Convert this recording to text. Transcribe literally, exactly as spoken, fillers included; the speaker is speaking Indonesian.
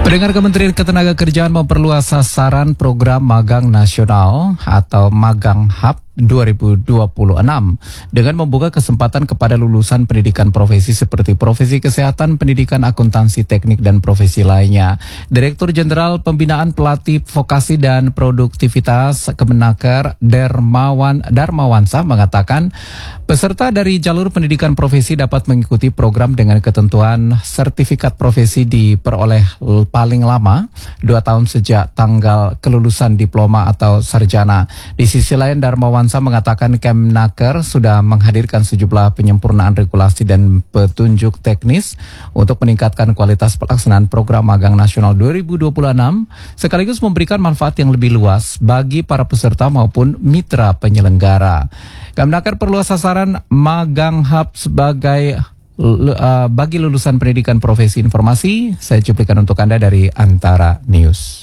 Pendengar, Kementerian Ketenagakerjaan memperluas sasaran program magang nasional atau Magang Hub dua ribu dua puluh enam dengan membuka kesempatan kepada lulusan pendidikan profesi seperti profesi kesehatan, pendidikan akuntansi teknik, dan profesi lainnya. Direktur Jenderal Pembinaan Pelatih Vokasi dan Produktivitas Kemenaker Dermawan Darmawansa mengatakan peserta dari jalur pendidikan profesi dapat mengikuti program dengan ketentuan sertifikat profesi diperoleh paling lama dua tahun sejak tanggal kelulusan diploma atau sarjana. Di sisi lain, Darmawansa mengatakan Kemenaker sudah menghadirkan sejumlah penyempurnaan regulasi dan petunjuk teknis untuk meningkatkan kualitas pelaksanaan program magang nasional dua ribu dua puluh enam sekaligus memberikan manfaat yang lebih luas bagi para peserta maupun mitra penyelenggara. Kemenaker perluas sasaran Magang Hub sebagai uh, bagi lulusan pendidikan profesi informasi. Saya cuplikan untuk Anda dari Antara News.